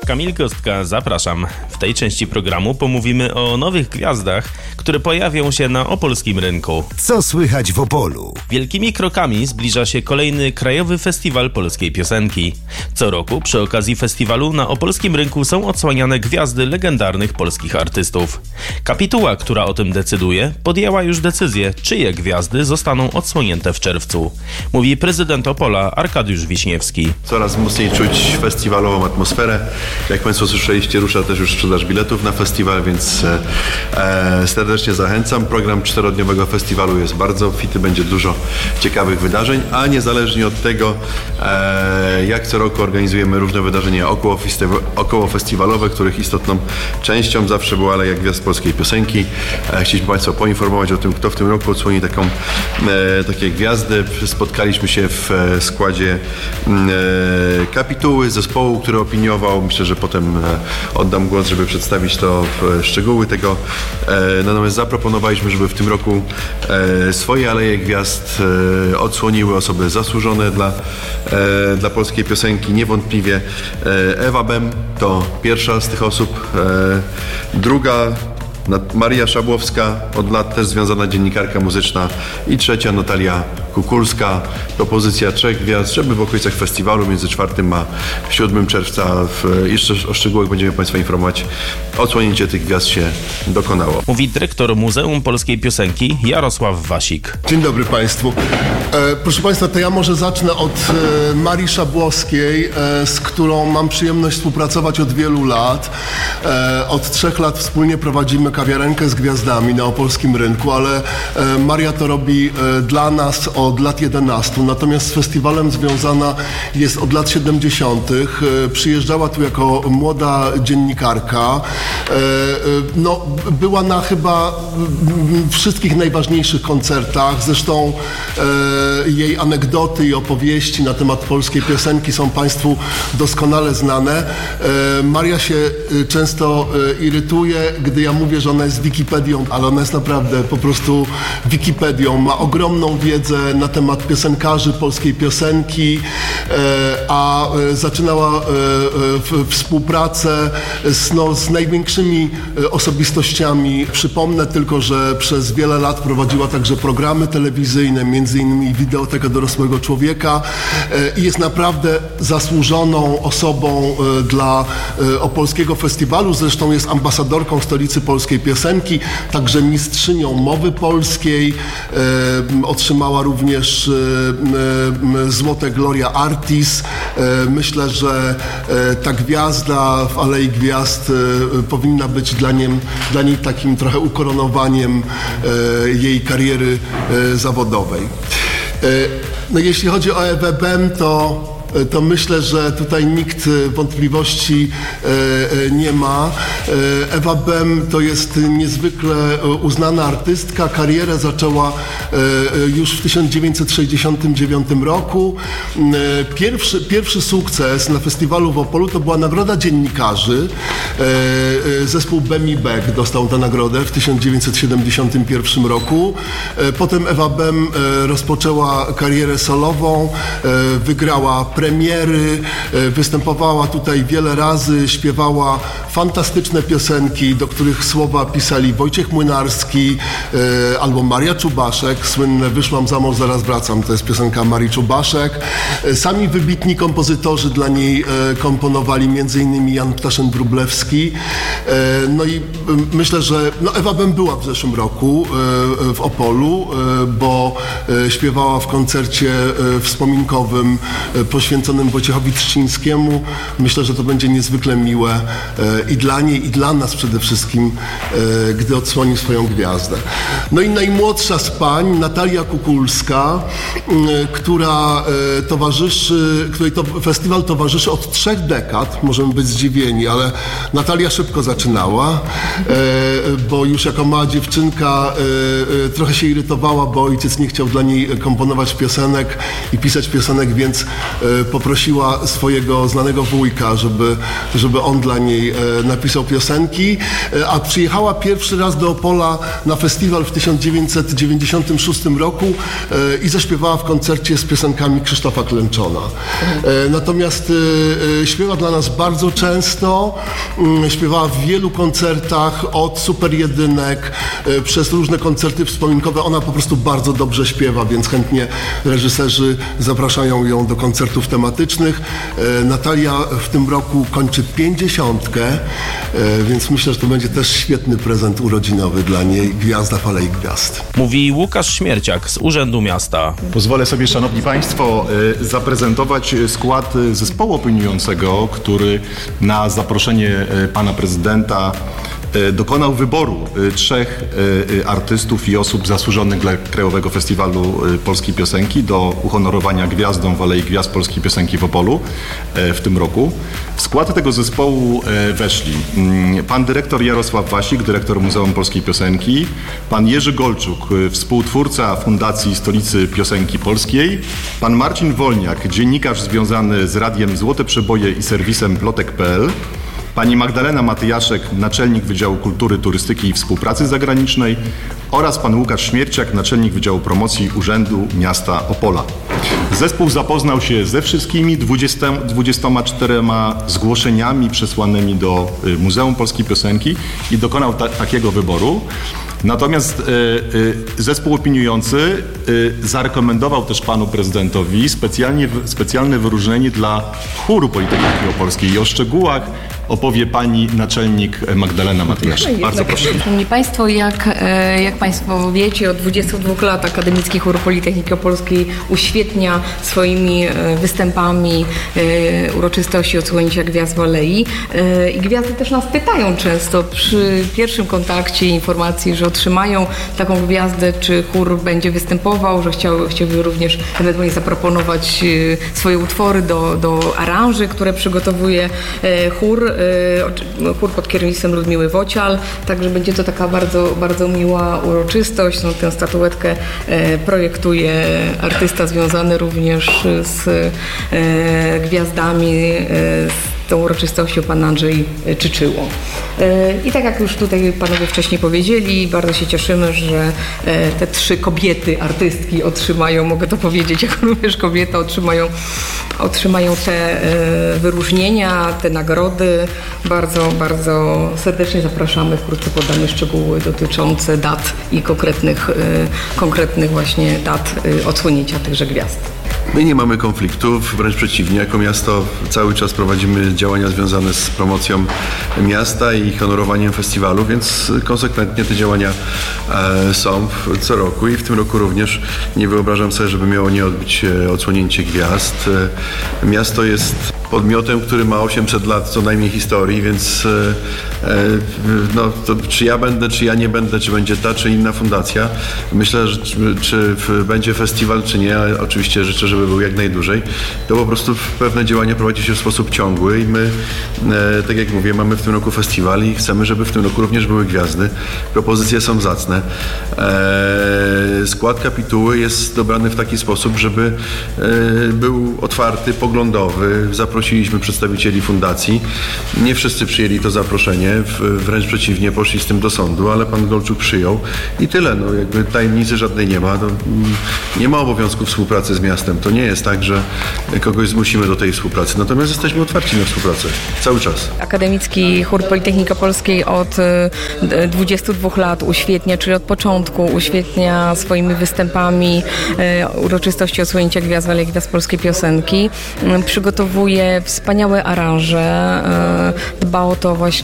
Kamil Kostka, zapraszam. W tej części programu pomówimy o nowych gwiazdach, które pojawią się na opolskim rynku. Co słychać w Opolu? Wielkimi krokami zbliża się kolejny Krajowy Festiwal Polskiej Piosenki. Co roku przy okazji festiwalu na opolskim rynku są odsłaniane gwiazdy legendarnych polskich artystów. Kapituła, która o tym decyduje, podjęła już decyzję, czyje gwiazdy zostaną odsłonięte w czerwcu. Mówi prezydent Opola Arkadiusz Wiśniewski. Coraz mocniej czuć festiwalową atmosferę. Jak Państwo słyszeliście, rusza też już sprzedaż biletów na festiwal, więc serdecznie zachęcam. Program 4-dniowego festiwalu jest bardzo obfity, będzie dużo ciekawych wydarzeń, a niezależnie od tego, jak co roku organizujemy różne wydarzenia okołofestiwalowe, których istotną częścią zawsze była Aleja Gwiazd Polskiej Piosenki. Chcieliśmy Państwa poinformować o tym, kto w tym roku odsłoni takie gwiazdy. Spotkaliśmy się w składzie kapituły, zespołu, który opiniował. Myślę, że potem oddam głos, żeby przedstawić to szczegóły tego. Natomiast zaproponowaliśmy, żeby w tym roku swoje Aleje Gwiazd odsłoniły osoby zasłużone dla polskiej piosenki. Niewątpliwie Ewa Bem to pierwsza z tych osób. Druga Maria Szabłowska, od lat też związana dziennikarka muzyczna, i trzecia Natalia Kukulska. Propozycja 3 gwiazd, żeby w okolicach festiwalu między 4 a 7 czerwca, jeszcze o szczegółach będziemy Państwa informować, odsłonięcie tych gwiazd się dokonało. Mówi dyrektor Muzeum Polskiej Piosenki Jarosław Wasik. Dzień dobry Państwu. Proszę Państwa, to ja może zacznę od Marii Szabłowskiej, z którą mam przyjemność współpracować od wielu lat. Od 3 lat wspólnie prowadzimy kawiarenkę z gwiazdami na opolskim rynku, ale Maria to robi dla nas od lat 11, natomiast z festiwalem związana jest od lat 70. Przyjeżdżała tu jako młoda dziennikarka. Była na chyba wszystkich najważniejszych koncertach. Zresztą jej anegdoty i opowieści na temat polskiej piosenki są Państwu doskonale znane. Maria się często irytuje, gdy ja mówię, że ona jest Wikipedią, ale ona jest naprawdę po prostu Wikipedią. Ma ogromną wiedzę na temat piosenkarzy, polskiej piosenki, a zaczynała współpracę z największymi osobistościami. Przypomnę tylko, że przez wiele lat prowadziła także programy telewizyjne, między innymi Wideoteka Dorosłego Człowieka, i jest naprawdę zasłużoną osobą dla opolskiego festiwalu. Zresztą jest ambasadorką Stolicy Polskiej Piosenki, także mistrzynią mowy polskiej. Otrzymała również złote Gloria Artis. Myślę, że ta gwiazda w Alei Gwiazd powinna być dla niej takim trochę ukoronowaniem jej kariery zawodowej. Jeśli chodzi o Ewę Bem, to myślę, że tutaj nikt wątpliwości nie ma. Ewa Bem to jest niezwykle uznana artystka. Karierę zaczęła już w 1969 roku. Pierwszy sukces na festiwalu w Opolu to była Nagroda Dziennikarzy. Zespół Bem i Beck dostał tę nagrodę w 1971 roku. Potem Ewa Bem rozpoczęła karierę solową, wygrała premiery, występowała tutaj wiele razy, śpiewała fantastyczne piosenki, do których słowa pisali Wojciech Młynarski albo Maria Czubaszek. Słynne Wyszłam za mąż, zaraz wracam, to jest piosenka Marii Czubaszek. Sami wybitni kompozytorzy dla niej komponowali, m.in. Jan Ptaszyn-Wróblewski. No i myślę, że Ewa Bem była w zeszłym roku w Opolu, bo śpiewała w koncercie wspominkowym poświęconym Wojciechowi Trzcińskiemu. Myślę, że to będzie niezwykle miłe i dla niej, i dla nas przede wszystkim, gdy odsłoni swoją gwiazdę. No i najmłodsza z pań, Natalia Kukulska, której to festiwal towarzyszy od 3 dekad. Możemy być zdziwieni, ale Natalia szybko zaczynała, bo już jako mała dziewczynka trochę się irytowała, bo ojciec nie chciał dla niej komponować piosenek i pisać piosenek, więc poprosiła swojego znanego wujka, żeby on dla niej napisał piosenki, a przyjechała pierwszy raz do Opola na festiwal w 1996 roku i zaśpiewała w koncercie z piosenkami Krzysztofa Klęczona. Natomiast śpiewa dla nas bardzo często, śpiewała w wielu koncertach, od super jedynek, przez różne koncerty wspominkowe. Ona po prostu bardzo dobrze śpiewa, więc chętnie reżyserzy zapraszają ją do koncertów tematycznych. Natalia w tym roku kończy 50, więc myślę, że to będzie też świetny prezent urodzinowy dla niej. Gwiazda w Alei Gwiazd. Mówi Łukasz Śmierciak z Urzędu Miasta. Pozwolę sobie, szanowni państwo, zaprezentować skład zespołu opiniującego, który na zaproszenie pana prezydenta dokonał wyboru 3 artystów i osób zasłużonych dla Krajowego Festiwalu Polskiej Piosenki do uhonorowania gwiazdą w Alei Gwiazd Polskiej Piosenki w Opolu w tym roku. W skład tego zespołu weszli pan dyrektor Jarosław Wasik, dyrektor Muzeum Polskiej Piosenki, pan Jerzy Golczuk, współtwórca Fundacji Stolicy Piosenki Polskiej, pan Marcin Wolniak, dziennikarz związany z Radiem Złote Przeboje i serwisem plotek.pl, pani Magdalena Matyjaszek, naczelnik Wydziału Kultury, Turystyki i Współpracy Zagranicznej oraz pan Łukasz Śmierciak, naczelnik Wydziału Promocji Urzędu Miasta Opola. Zespół zapoznał się ze wszystkimi 24 zgłoszeniami przesłanymi do Muzeum Polskiej Piosenki i dokonał takiego wyboru. Natomiast zespół opiniujący zarekomendował też panu prezydentowi specjalne wyróżnienie dla chóru Politechniki Opolskiej. I o szczegółach opowie pani naczelnik Magdalena Matyjaszek. Bardzo proszę. Szanowni Państwo, jak Państwo wiecie, od 22 lat Akademicki Chór Politechniki Opolskiej uświetnia swoimi występami uroczystości odsłonięcia gwiazd w Alei. I gwiazdy też nas pytają często przy pierwszym kontakcie informacji, że otrzymają taką gwiazdę, czy chór będzie występował, że chciałby również ewentualnie zaproponować swoje utwory do aranży, które przygotowuje chór pod kierownictwem Ludmiły Wocial, także będzie to taka bardzo, bardzo miła uroczystość. No, tę statuetkę projektuje artysta związany również z gwiazdami, z tą uroczystością pan Andrzej Czyczyło. I tak jak już tutaj panowie wcześniej powiedzieli, bardzo się cieszymy, że te 3 kobiety, artystki otrzymają, mogę to powiedzieć, jak również kobiety otrzymają te wyróżnienia, te nagrody. Bardzo, bardzo serdecznie zapraszamy. Wkrótce podamy szczegóły dotyczące dat i konkretnych właśnie dat odsłonięcia tychże gwiazd. My nie mamy konfliktów, wręcz przeciwnie. Jako miasto cały czas prowadzimy działania związane z promocją miasta i honorowaniem festiwalu, więc konsekwentnie te działania są co roku i w tym roku również nie wyobrażam sobie, żeby miało nie odbyć się odsłonięcie gwiazd. Miasto jest podmiotem, który ma 800 lat co najmniej historii, więc no, to czy ja będę, czy ja nie będę, czy będzie ta, czy inna fundacja. Myślę, że czy będzie festiwal, czy nie, oczywiście życzę, żeby był jak najdłużej. To po prostu pewne działania prowadzi się w sposób ciągły i my, tak jak mówię, mamy w tym roku festiwal i chcemy, żeby w tym roku również były gwiazdy. Propozycje są zacne. Skład kapituły jest dobrany w taki sposób, żeby był otwarty, poglądowy. Zaprosiliśmy przedstawicieli fundacji. Nie wszyscy przyjęli to zaproszenie, wręcz przeciwnie, poszli z tym do sądu, ale pan Golczuk przyjął i tyle. No, jakby tajemnicy żadnej nie ma. No, nie ma obowiązku współpracy z miastem. To nie jest tak, że kogoś zmusimy do tej współpracy. Natomiast jesteśmy otwarci na współpracę. Cały czas. Akademicki Chór Politechniki Opolskiej od 22 lat uświetnia, czyli od początku uświetnia swoimi występami uroczystości odsłonięcia gwiazd w Alei Gwiazd Polskiej Piosenki. Przygotowuje wspaniałe aranże. Dba o to właśnie